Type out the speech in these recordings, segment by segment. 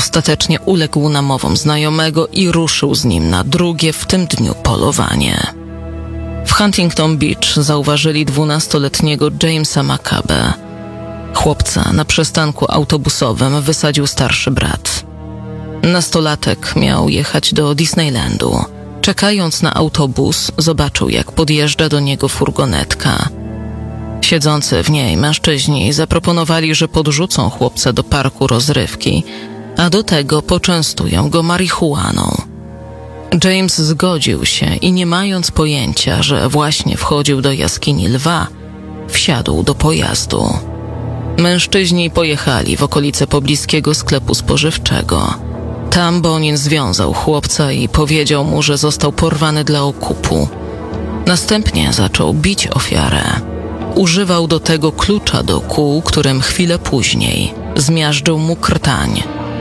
Ostatecznie uległ namowom znajomego i ruszył z nim na drugie w tym dniu polowanie. W Huntington Beach zauważyli 12-letniego Jamesa McCabe. Chłopca na przystanku autobusowym wysadził starszy brat. Nastolatek miał jechać do Disneylandu. Czekając na autobus, zobaczył, jak podjeżdża do niego furgonetka. Siedzący w niej mężczyźni zaproponowali, że podrzucą chłopca do parku rozrywki, a do tego poczęstują go marihuaną. James zgodził się i nie mając pojęcia, że właśnie wchodził do jaskini lwa, wsiadł do pojazdu. Mężczyźni pojechali w okolice pobliskiego sklepu spożywczego. Tam Bonin związał chłopca i powiedział mu, że został porwany dla okupu. Następnie zaczął bić ofiarę. Używał do tego klucza do kół, którym chwilę później zmiażdżył mu krtań.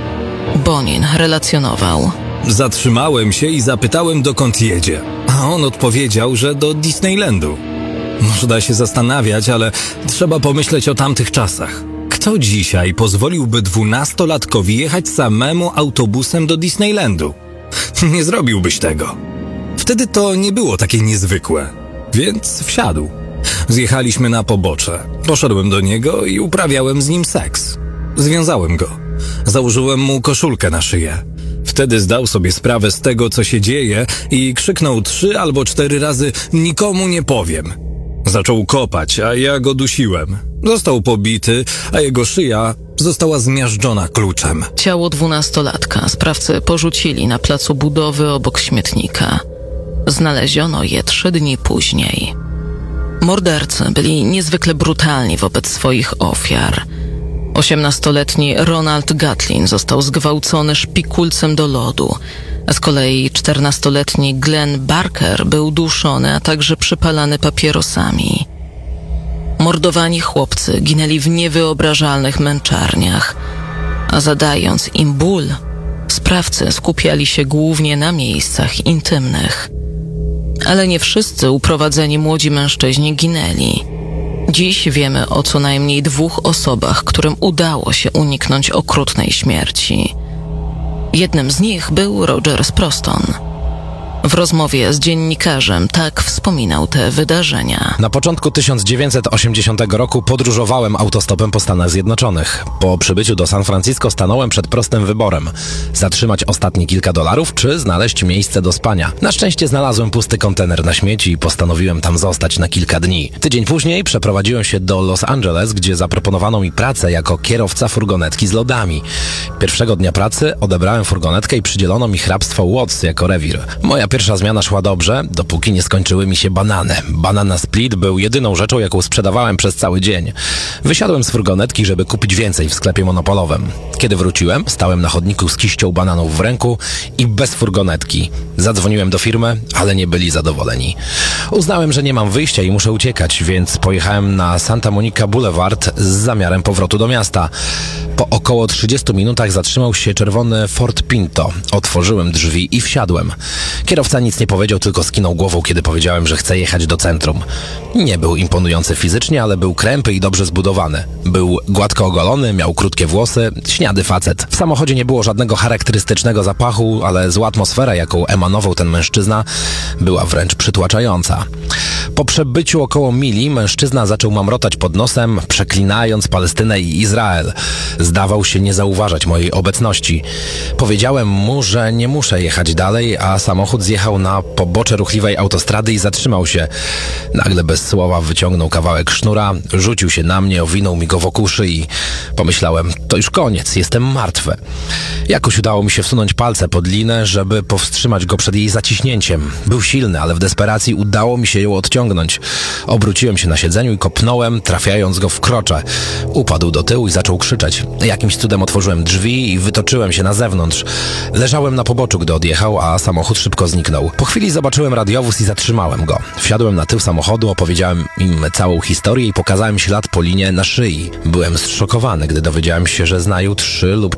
Bonin relacjonował: Zatrzymałem się i zapytałem, dokąd jedzie, a on odpowiedział, że do Disneylandu. Można się zastanawiać, ale trzeba pomyśleć o tamtych czasach. Kto dzisiaj pozwoliłby 12-latkowi jechać samemu autobusem do Disneylandu? Nie zrobiłbyś tego. Wtedy to nie było takie niezwykłe, więc wsiadł. Zjechaliśmy na pobocze. Poszedłem do niego i uprawiałem z nim seks. Związałem go. Założyłem mu koszulkę na szyję. Wtedy zdał sobie sprawę z tego, co się dzieje i krzyknął 3 albo 4 razy: nikomu nie powiem. Zaczął kopać, a ja go dusiłem. Został pobity, a jego szyja została zmiażdżona kluczem. Ciało 12-latka sprawcy porzucili na placu budowy obok śmietnika. Znaleziono je 3 dni później. Mordercy byli niezwykle brutalni wobec swoich ofiar. 18-letni Ronald Gatlin został zgwałcony szpikulcem do lodu, a z kolei 14-letni Glenn Barker był duszony, a także przypalany papierosami. Mordowani chłopcy ginęli w niewyobrażalnych męczarniach, a zadając im ból, sprawcy skupiali się głównie na miejscach intymnych. Ale nie wszyscy uprowadzeni młodzi mężczyźni ginęli. Dziś wiemy o co najmniej 2 osobach, którym udało się uniknąć okrutnej śmierci. Jednym z nich był Roger Sproston. W rozmowie z dziennikarzem tak wspominał te wydarzenia. Na początku 1980 roku podróżowałem autostopem po Stanach Zjednoczonych. Po przybyciu do San Francisco stanąłem przed prostym wyborem: zatrzymać ostatnie kilka dolarów, czy znaleźć miejsce do spania. Na szczęście znalazłem pusty kontener na śmieci i postanowiłem tam zostać na kilka dni. Tydzień później przeprowadziłem się do Los Angeles, gdzie zaproponowano mi pracę jako kierowca furgonetki z lodami. Pierwszego dnia pracy odebrałem furgonetkę i przydzielono mi hrabstwo Watts jako rewir. Moja pierwsza zmiana szła dobrze, dopóki nie skończyły mi się banany. Banana split był jedyną rzeczą, jaką sprzedawałem przez cały dzień. Wysiadłem z furgonetki, żeby kupić więcej w sklepie monopolowym. Kiedy wróciłem, stałem na chodniku z kiścią bananów w ręku i bez furgonetki. Zadzwoniłem do firmy, ale nie byli zadowoleni. Uznałem, że nie mam wyjścia i muszę uciekać, więc pojechałem na Santa Monica Boulevard z zamiarem powrotu do miasta. Po około 30 minutach zatrzymał się czerwony Ford Pinto. Otworzyłem drzwi i wsiadłem. Kierowca nic nie powiedział, tylko skinął głową, kiedy powiedziałem, że chcę jechać do centrum. Nie był imponujący fizycznie, ale był krępy i dobrze zbudowany. Był gładko ogolony, miał krótkie włosy, śniady facet. W samochodzie nie było żadnego charakterystycznego zapachu, ale zła atmosfera, jaką emanował ten mężczyzna, była wręcz przytłaczająca. Po przebyciu około mili mężczyzna zaczął mamrotać pod nosem, przeklinając Palestynę i Izrael. Zdawał się nie zauważać mojej obecności. Powiedziałem mu, że nie muszę jechać dalej, a samochód zjechał na pobocze ruchliwej autostrady i zatrzymał się. Nagle bez słowa wyciągnął kawałek sznura, rzucił się na mnie, owinął mi go wokół szyi. Pomyślałem, to już koniec, jestem martwy. Jakoś udało mi się wsunąć palce pod linę, żeby powstrzymać go przed jej zaciśnięciem. Był silny, ale w desperacji udało mi się ją odciągnąć. Obróciłem się na siedzeniu i kopnąłem, trafiając go w krocze. Upadł do tyłu i zaczął krzyczeć. Jakimś cudem otworzyłem drzwi i wytoczyłem się na zewnątrz. Leżałem na poboczu, gdy odjechał, a samochód szybko zniknął. Po chwili zobaczyłem radiowóz i zatrzymałem go. Wsiadłem na tył samochodu, opowiedziałem im całą historię i pokazałem ślad po linie na szyi. Byłem zszokowany, gdy dowiedziałem się, że znają 3 lub